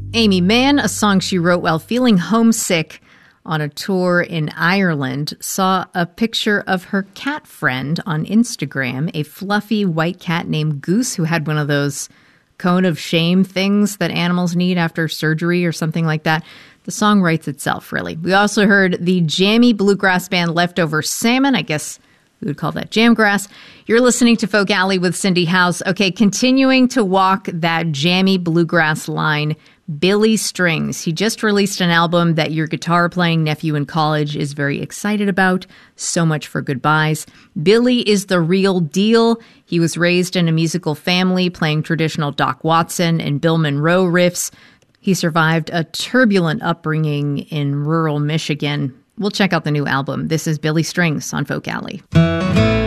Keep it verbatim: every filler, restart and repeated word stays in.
Amy Mann, a song she wrote while feeling homesick on a tour in Ireland, saw a picture of her cat friend on Instagram, a fluffy white cat named Goose who had one of those cone of shame things that animals need after surgery or something like that. The song writes itself, really. We also heard the jammy bluegrass band Leftover Salmon. I guess we would call that jamgrass. You're listening to Folk Alley with Cindy House. Okay, continuing to walk that jammy bluegrass line, Billy Strings. He just released an album that your guitar-playing nephew in college is very excited about. So much for goodbyes. Billy is the real deal. He was raised in a musical family playing traditional Doc Watson and Bill Monroe riffs. He survived a turbulent upbringing in rural Michigan. We'll check out the new album. This is Billy Strings on Folk Alley.